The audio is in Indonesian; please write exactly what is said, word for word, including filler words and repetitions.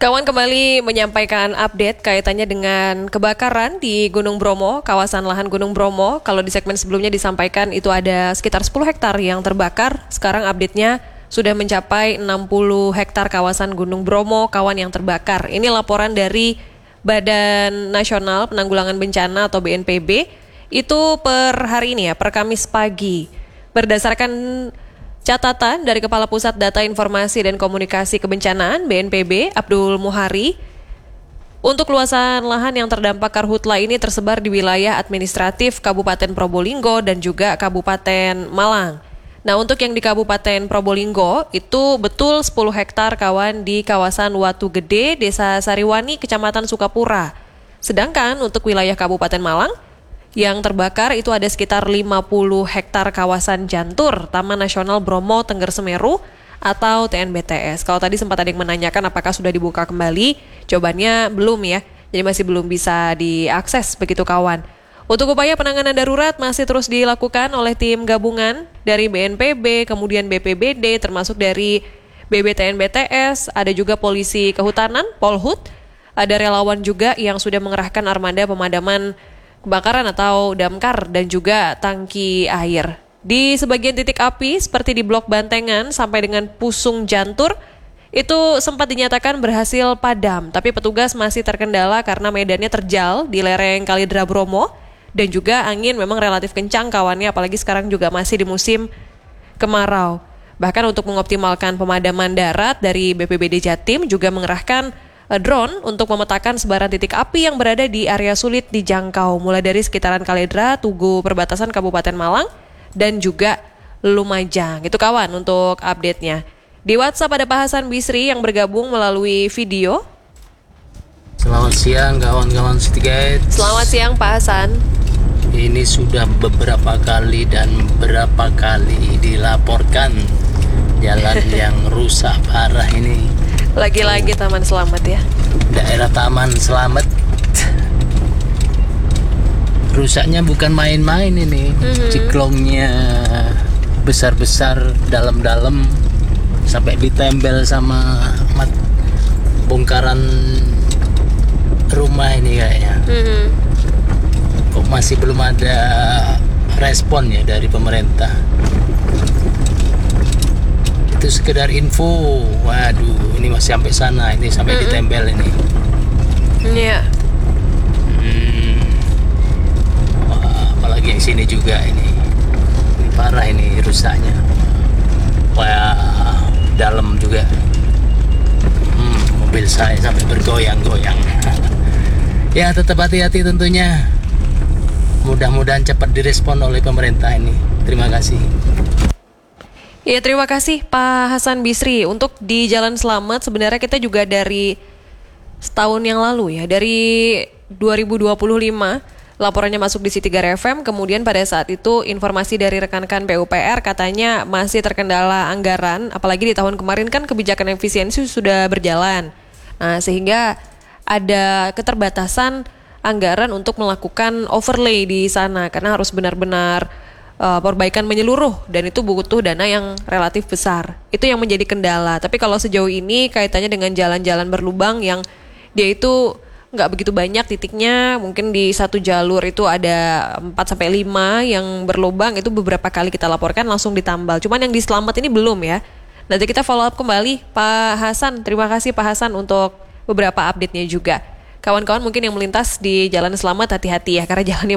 Kawan kembali menyampaikan update kaitannya dengan kebakaran di Gunung Bromo, kawasan lahan Gunung Bromo. Kalau di segmen sebelumnya disampaikan itu ada sekitar sepuluh hektar yang terbakar. Sekarang update-nya sudah mencapai enam puluh hektar kawasan Gunung Bromo, kawan yang terbakar. Ini laporan dari Badan Nasional Penanggulangan Bencana atau B N P B. Itu per hari ini ya, per Kamis pagi. Berdasarkan catatan dari Kepala Pusat Data Informasi dan Komunikasi Kebencanaan B N P B, Abdul Muhari, untuk luasan lahan yang terdampak karhutla ini tersebar di wilayah administratif Kabupaten Probolinggo dan juga Kabupaten Malang. Nah, untuk yang di Kabupaten Probolinggo itu betul sepuluh hektar kawan di kawasan Watu Gede, Desa Sariwani, Kecamatan Sukapura. Sedangkan untuk wilayah Kabupaten Malang yang terbakar itu ada sekitar lima puluh hektar kawasan Jantur, Taman Nasional Bromo Tengger Semeru atau T N B T S. Kalau tadi sempat ada yang menanyakan apakah sudah dibuka kembali, jawabannya belum ya. Jadi masih belum bisa diakses begitu kawan. Untuk upaya penanganan darurat masih terus dilakukan oleh tim gabungan dari B N P B, kemudian B P B D, termasuk dari B B T N B T S, ada juga polisi kehutanan, Polhut, ada relawan juga yang sudah mengerahkan armada pemadaman kebakaran atau damkar dan juga tangki air. Di sebagian titik api seperti di Blok Bantengan sampai dengan Pusung Jantur itu sempat dinyatakan berhasil padam, tapi petugas masih terkendala karena medannya terjal di lereng Kalidra Bromo dan juga angin memang relatif kencang kawannya, apalagi sekarang juga masih di musim kemarau. Bahkan untuk mengoptimalkan pemadaman darat dari B P B D Jatim juga mengerahkan drone untuk memetakan sebaran titik api yang berada di area sulit dijangkau, mulai dari sekitaran Kalidra, Tugu perbatasan Kabupaten Malang, dan juga Lumajang. Itu kawan untuk update-nya. Di WhatsApp ada Pak Hasan Bisri yang bergabung melalui video. Selamat siang kawan-kawan Cityguide. Selamat siang Pak Hasan. Ini sudah beberapa kali dan berapa kali dilaporkan jalan yang rusak parah ini. Lagi-lagi Taman Selamat ya. Daerah Taman Selamat rusaknya bukan main-main ini. Mm-hmm. Ciklongnya besar-besar, dalam-dalam, sampai ditempel sama mat bongkaran rumah ini kayaknya. Mm-hmm. Kok masih belum ada respon ya dari pemerintah. Itu sekedar info. Waduh, ini masih sampai sana, ini sampai mm-hmm. ditempel ini. Iya. Yeah. Hmm. Wah, apalagi yang sini juga ini. Ini parah ini rusaknya. Wah, dalam juga. Hmm, mobil saya sampai bergoyang-goyang. Ya, tetap hati-hati tentunya. Mudah-mudahan cepat direspon oleh pemerintah ini. Terima kasih. Ya, terima kasih Pak Hasan Bisri. Untuk di Jalan Selamat sebenarnya kita juga dari setahun yang lalu ya, dari dua ribu dua puluh lima laporannya masuk di City Gar F M, kemudian pada saat itu informasi dari rekan-rekan P U P R katanya masih terkendala anggaran, apalagi di tahun kemarin kan kebijakan efisiensi sudah berjalan. Nah, sehingga ada keterbatasan anggaran untuk melakukan overlay di sana karena harus benar-benar Uh, perbaikan menyeluruh dan itu butuh dana yang relatif besar. Itu yang menjadi kendala. Tapi kalau sejauh ini kaitannya dengan jalan-jalan berlubang yang dia itu nggak begitu banyak titiknya, mungkin di satu jalur itu ada empat sampai lima yang berlubang, itu beberapa kali kita laporkan langsung ditambal. Cuman yang di Selamat ini belum ya. Nanti kita follow up kembali Pak Hasan. Terima kasih Pak Hasan untuk beberapa update-nya juga. Kawan-kawan mungkin yang melintas di Jalan Selamat hati-hati ya karena jalannya